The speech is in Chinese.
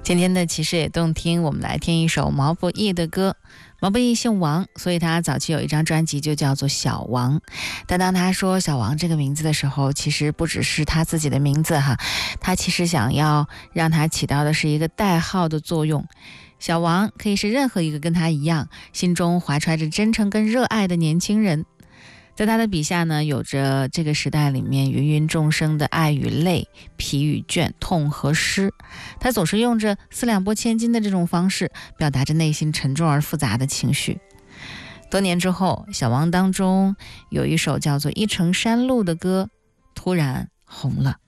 今天的其实也动听，我们来听一首毛不易的歌。毛不易姓王，所以他早期有一张专辑就叫做小王。但当他说小王这个名字的时候，其实不只是他自己的名字哈，他其实想要让他起到的是一个代号的作用。小王可以是任何一个跟他一样心中怀揣着真诚跟热爱的年轻人。在他的笔下呢，有着这个时代里面芸芸众生的爱与泪、疲与倦、痛和失。他总是用着四两拨千斤的这种方式，表达着内心沉重而复杂的情绪。多年之后，小王当中有一首叫做《一程山路》的歌，突然红了。